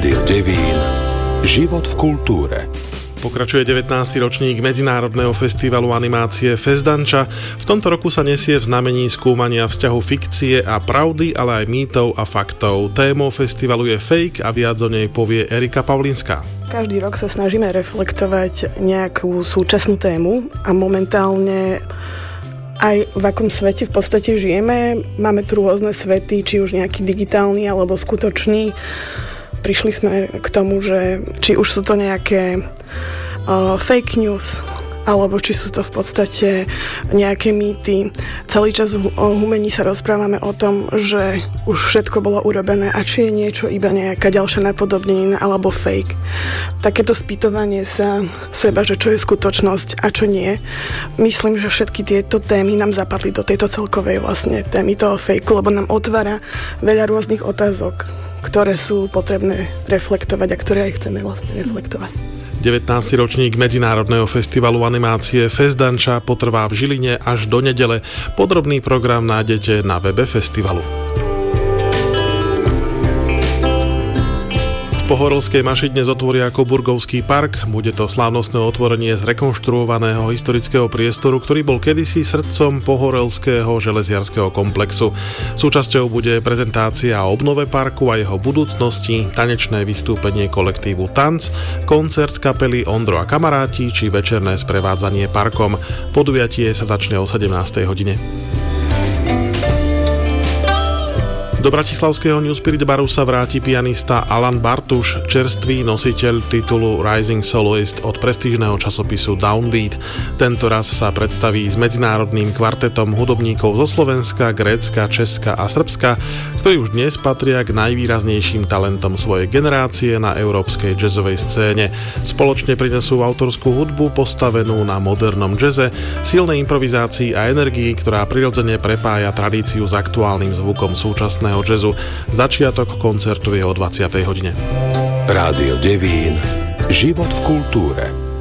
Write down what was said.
Rádio Devín. Život v kultúre. Pokračuje 19. ročník Medzinárodného festivalu animácie Fezdanča. V tomto roku sa nesie v znamení skúmania vzťahu fikcie a pravdy, ale aj mýtov a faktov. Témou festivalu je fake a viac o nej povie Erika Pavlinská. Každý rok sa snažíme reflektovať nejakú súčasnú tému a momentálne aj v akom svete v podstate žijeme. Máme tu rôzne svety, či už nejaký digitálny alebo skutočný. Prišli sme k tomu, že či už sú to nejaké fake news, alebo či sú to v podstate nejaké mýty. Celý čas o umení sa rozprávame o tom, že už všetko bolo urobené a či je niečo iba nejaká ďalšia napodobnenina alebo fake. Takéto spýtovanie sa seba, že čo je skutočnosť a čo nie. Myslím, že všetky tieto témy nám zapadli do tejto celkovej vlastne témy toho fejku, lebo nám otvára veľa rôznych otázok, ktoré sú potrebné reflektovať a ktoré aj chceme vlastne reflektovať. 19. ročník Medzinárodného festivalu animácie Fezdanča potrvá v Žiline až do nedele. Podrobný program nájdete na webe festivalu. V Pohorelskej Maši dnes otvoria Koburgovský park. Bude to slávnostné otvorenie zrekonštruovaného historického priestoru, ktorý bol kedysi srdcom Pohorelského železiarskeho komplexu. Súčasťou bude prezentácia o obnove parku a jeho budúcnosti, tanečné vystúpenie kolektívu Tanc, koncert kapely Ondro a kamaráti či večerné sprevádzanie parkom. Podujatie sa začne o 17. hodine. Do bratislavského New Spirit baru sa vráti pianista Alan Bartuš, čerstvý nositeľ titulu Rising Soloist od prestížneho časopisu Downbeat. Tento raz sa predstaví s medzinárodným kvartetom hudobníkov zo Slovenska, Grécka, Česka a Srbska, ktorí už dnes patria k najvýraznejším talentom svojej generácie na európskej jazzovej scéne. Spoločne prinesú autorskú hudbu postavenú na modernom jazze, silnej improvizácii a energii, ktorá prirodzene prepája tradíciu s aktuálnym zvukom súčasného jazzu. Začiatok koncertu je o 20. hodine. Rádio Devín. Život v kultúre.